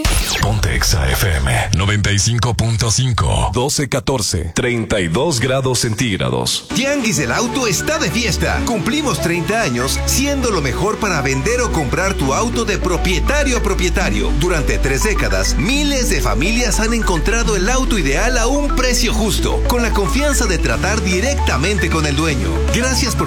Ponte Exa FM 95.5. 12-14, 32 grados centígrados. Tianguis del Auto está de fiesta. Cumplimos 30 años siendo lo mejor para vender o comprar tu auto de propietario a propietario. Durante 3 décadas, miles de familias han encontrado el auto ideal a un precio justo, con la confianza de tratar directamente con el dueño. Gracias por